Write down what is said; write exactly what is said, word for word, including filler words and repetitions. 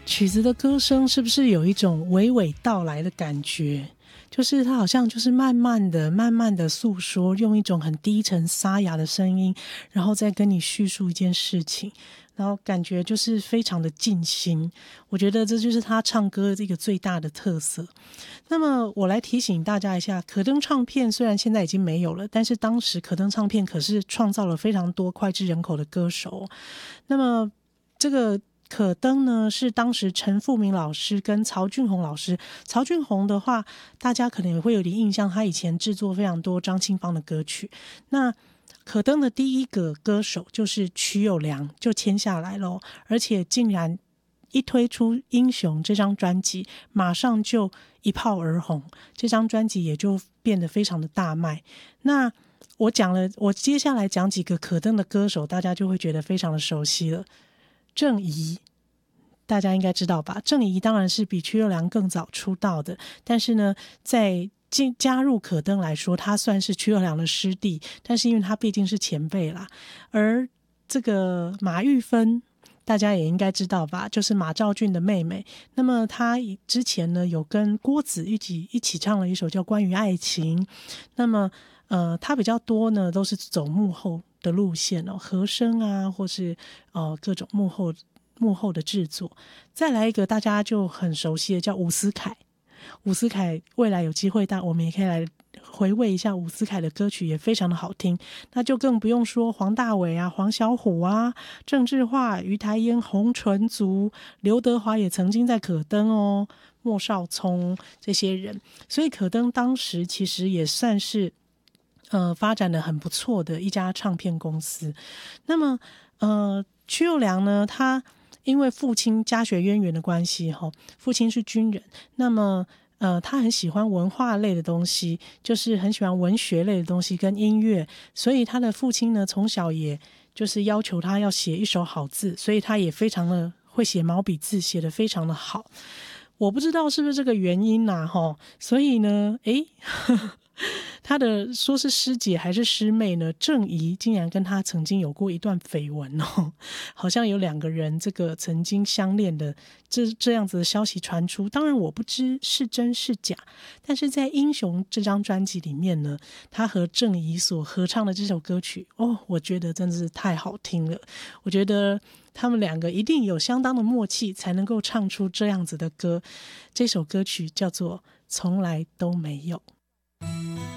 曲子的歌声是不是有一种娓娓道来的感觉？就是它好像就是慢慢的慢慢的诉说，用一种很低沉沙哑的声音，然后再跟你叙述一件事情，然后感觉就是非常的尽心。我觉得这就是他唱歌这个最大的特色。那么我来提醒大家一下，可登唱片虽然现在已经没有了，但是当时可登唱片可是创造了非常多脍炙人口的歌手。那么这个可登呢，是当时陈富明老师跟曹俊宏老师。曹俊宏的话，大家可能也会有点印象，他以前制作非常多张清芳的歌曲。那可登的第一个歌手就是曲友良就签下来了，而且竟然一推出《英雄》这张专辑，马上就一炮而红，这张专辑也就变得非常的大卖。那我讲了，我接下来讲几个可登的歌手，大家就会觉得非常的熟悉了。郑怡大家应该知道吧，郑怡当然是比曲友良更早出道的，但是呢在加入可登来说，他算是曲友良的师弟，但是因为他毕竟是前辈啦。而这个马玉芬大家也应该知道吧，就是马兆骏的妹妹。那么她之前呢有跟郭子一起一起唱了一首叫《关于爱情》。那么呃，她比较多呢都是走幕后的路线哦，和声啊，或是呃各种幕后幕后的制作。再来一个大家就很熟悉的叫伍思凯。伍思凯未来有机会，但我们也可以来回味一下伍思凯的歌曲，也非常的好听。那就更不用说黄大炜啊、黄小琥啊、郑智化、于台烟、洪纯族、刘德华也曾经在可登哦，莫少聪这些人。所以可登当时其实也算是呃发展的很不错的一家唱片公司。那么呃曲友良呢，他因为父亲家学渊源的关系，父亲是军人，那么呃，他很喜欢文化类的东西，就是很喜欢文学类的东西跟音乐，所以他的父亲呢，从小也就是要求他要写一手好字，所以他也非常的会写毛笔字，写得非常的好。我不知道是不是这个原因啊，齁，所以呢，诶他的说是师姐还是师妹呢，郑怡竟然跟他曾经有过一段绯闻哦，好像有两个人这个曾经相恋的这这样子的消息传出。当然我不知是真是假，但是在《英雄》这张专辑里面呢，他和郑怡所合唱的这首歌曲哦，我觉得真的是太好听了。我觉得他们两个一定有相当的默契，才能够唱出这样子的歌。这首歌曲叫做《从来都没有》。